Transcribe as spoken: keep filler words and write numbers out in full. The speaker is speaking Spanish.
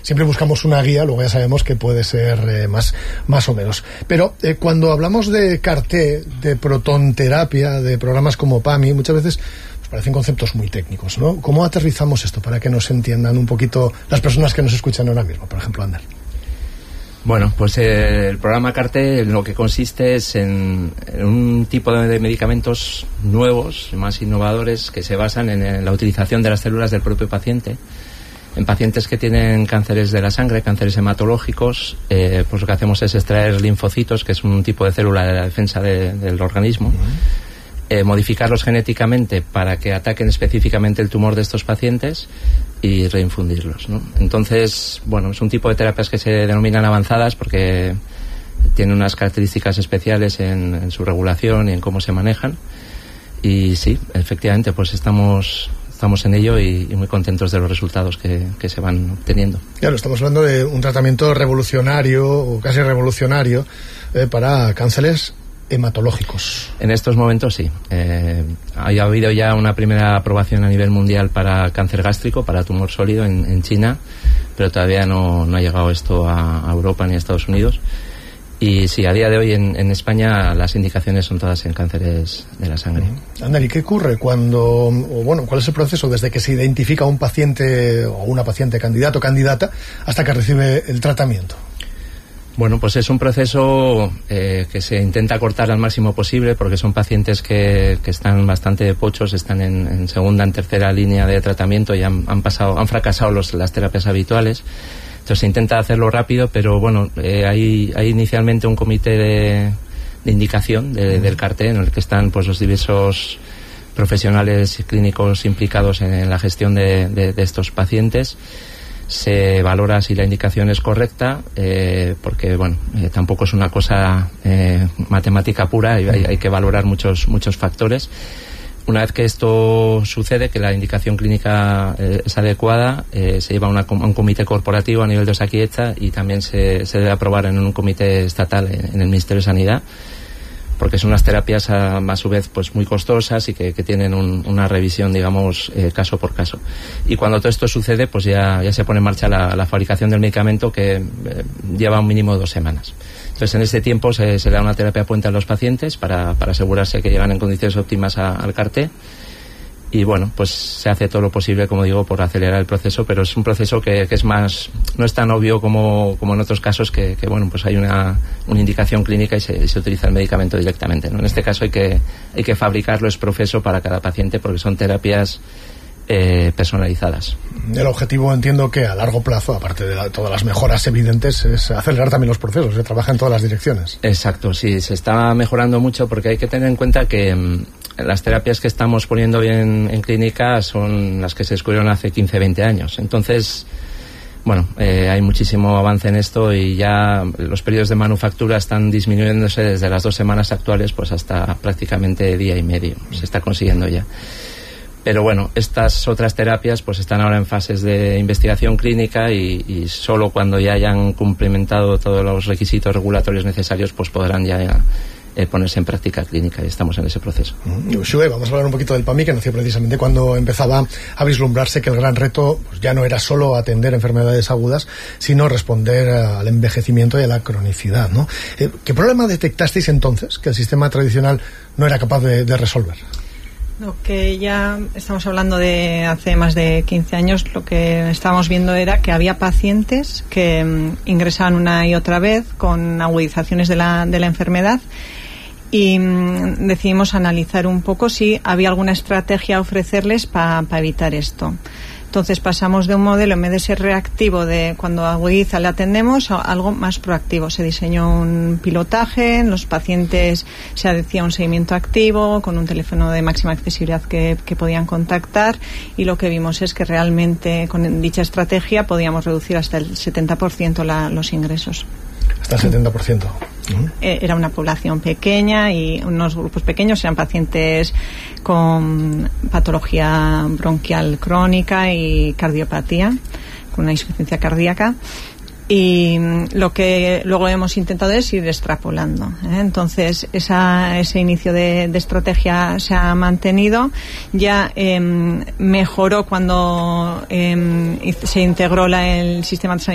siempre buscamos una guía, luego ya sabemos que puede ser eh, más, más o menos. Pero eh, cuando hablamos de C A R T, de protonterapia, de programas como PAMI, muchas veces nos parecen conceptos muy técnicos, ¿no? ¿Cómo aterrizamos esto para que nos entiendan un poquito las personas que nos escuchan ahora mismo? Por ejemplo, Ander. Bueno, pues eh, el programa C A R T en lo que consiste es en, en un tipo de, de medicamentos nuevos, más innovadores, que se basan en, en la utilización de las células del propio paciente. En pacientes que tienen cánceres de la sangre, cánceres hematológicos, eh, pues lo que hacemos es extraer linfocitos, que es un tipo de célula de la defensa de, del organismo, uh-huh. eh, modificarlos genéticamente para que ataquen específicamente el tumor de estos pacientes y reinfundirlos, ¿no? Entonces, bueno, es un tipo de terapias que se denominan avanzadas porque tienen unas características especiales en, en su regulación y en cómo se manejan. Y sí, efectivamente, pues estamos... Estamos en ello y, y muy contentos de los resultados que, que se van obteniendo. Claro, estamos hablando de un tratamiento revolucionario o casi revolucionario eh, para cánceres hematológicos. En estos momentos sí. Eh, ha habido ya una primera aprobación a nivel mundial para cáncer gástrico, para tumor sólido en, en China, pero todavía no, no ha llegado esto a, a Europa ni a Estados Unidos. Y sí, a día de hoy en, en España las indicaciones son todas en cánceres de la sangre. Ander, ¿y qué ocurre cuando, o bueno, cuál es el proceso desde que se identifica un paciente o una paciente candidato o candidata hasta que recibe el tratamiento? Bueno, pues es un proceso eh, que se intenta cortar al máximo posible porque son pacientes que, que están bastante pochos, están en, en segunda, en tercera línea de tratamiento y han, han pasado, han fracasado los, las terapias habituales. Entonces se intenta hacerlo rápido, pero bueno, eh, hay, hay inicialmente un comité de, de indicación de, del C A R T en el que están pues los diversos profesionales clínicos implicados en, en la gestión de, de, de estos pacientes. Se valora si la indicación es correcta, eh, porque bueno, eh, tampoco es una cosa eh, matemática pura, hay, hay que valorar muchos, muchos factores. Una vez que esto sucede, que la indicación clínica eh, es adecuada, eh, se lleva una, a un comité corporativo a nivel de Osakidetza y también se, se debe aprobar en un comité estatal en, en el Ministerio de Sanidad, porque son unas terapias a, a su vez pues muy costosas y que, que tienen un, una revisión, digamos, eh, caso por caso. Y cuando todo esto sucede, pues ya, ya se pone en marcha la, la fabricación del medicamento, que eh, lleva un mínimo de dos semanas. Entonces en este tiempo se, se le da una terapia puente a los pacientes para, para asegurarse que llegan en condiciones óptimas a, al C A R T. Y bueno, pues se hace todo lo posible, como digo, por acelerar el proceso, pero es un proceso que, que es más, no es tan obvio como, como en otros casos que, que bueno, pues hay una, una indicación clínica y se, se utiliza el medicamento directamente, ¿no? En este caso hay que, hay que fabricarlo es profeso para cada paciente porque son terapias eh, personalizadas. El objetivo, entiendo que a largo plazo, aparte de la, todas las mejoras evidentes, es acelerar también los procesos, se trabaja en todas las direcciones. Exacto, sí, se está mejorando mucho porque hay que tener en cuenta que mmm, las terapias que estamos poniendo hoy en, en clínica son las que se descubrieron hace quince, veinte años. Entonces, bueno, eh, hay muchísimo avance en esto y ya los periodos de manufactura están disminuyéndose desde las dos semanas actuales pues hasta prácticamente día y medio. Se está consiguiendo ya. Pero bueno, estas otras terapias pues están ahora en fases de investigación clínica y, y solo cuando ya hayan cumplimentado todos los requisitos regulatorios necesarios pues podrán ya, ya eh, ponerse en práctica clínica y estamos en ese proceso. Mm, Xue, vamos a hablar un poquito del PAMI, que nació precisamente cuando empezaba a vislumbrarse que el gran reto pues, ya no era solo atender enfermedades agudas, sino responder al envejecimiento y a la cronicidad, ¿no? Eh, ¿Qué problema detectasteis entonces que el sistema tradicional no era capaz de, de resolver? Lo que ya estamos hablando de hace más de quince años, lo que estábamos viendo era que había pacientes que um, ingresaban una y otra vez con agudizaciones de la, de la enfermedad y um, decidimos analizar un poco si había alguna estrategia a ofrecerles para pa evitar esto. Entonces pasamos de un modelo, en vez de ser reactivo de cuando agudiza le atendemos, a algo más proactivo. Se diseñó un pilotaje, en los pacientes se hacía un seguimiento activo con un teléfono de máxima accesibilidad que, que podían contactar y lo que vimos es que realmente con dicha estrategia podíamos reducir hasta el setenta por ciento la, los ingresos. Hasta el setenta por ciento. Uh-huh. Era una población pequeña y unos grupos pequeños eran pacientes con patología bronquial crónica y cardiopatía, con una insuficiencia cardíaca. Y lo que luego hemos intentado es ir extrapolando, ¿eh? Entonces esa, ese inicio de, de estrategia se ha mantenido, ya eh, mejoró cuando eh, se integró la, el sistema de